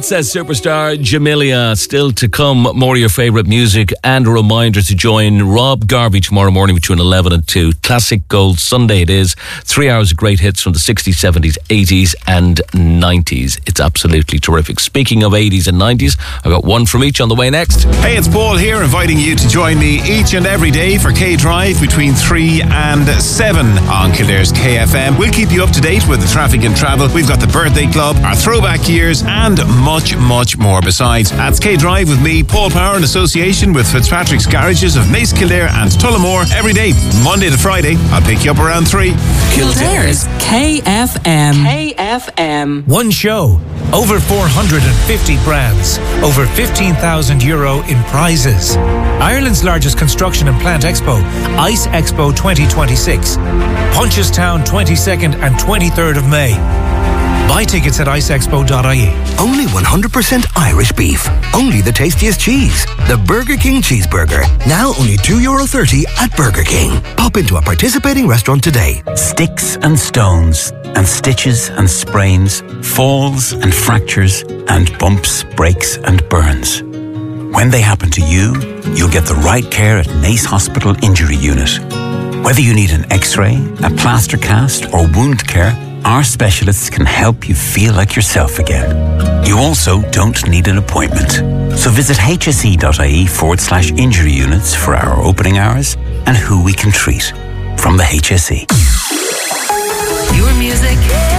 That's superstar Jamelia. Still to come, more of your favourite music, and a reminder to join Rob Garvey tomorrow morning between 11 and 2. Classic Gold Sunday it is. 3 hours of great hits from the 60s, 70s, 80s and 90s. It's absolutely terrific. Speaking of 80s and 90s, I've got one from each on the way next. Hey, it's Paul here, inviting you to join me each and every day for K-Drive between 3 and 7 on Kildare's KFM. We'll keep you up to date with the traffic and travel. We've got the birthday club, our throwback years, and much, much more besides. That's K-Drive with me, Paul Power, in association with Fitzpatrick's Garages of Mace, Kildare and Tullamore every day, Monday to Friday. I'll pick you up around 3. Kildare's KFM. KFM. One show, over 450 brands, over €15,000 in prizes. Ireland's largest construction and plant expo, ICE Expo 2026. Punchestown 22nd and 23rd of May. Buy tickets at iceexpo.ie. Only 100% Irish beef. Only the tastiest cheese. The Burger King Cheeseburger. Now only €2.30 at Burger King. Pop into a participating restaurant today. Sticks and stones and stitches and sprains, falls and fractures and bumps, breaks and burns. When they happen to you, you'll get the right care at Nace Hospital Injury Unit. Whether you need an X-ray, a plaster cast or wound care, our specialists can help you feel like yourself again. You also don't need an appointment. So visit hse.ie/injury units for our opening hours and who we can treat. From the HSE. Your music,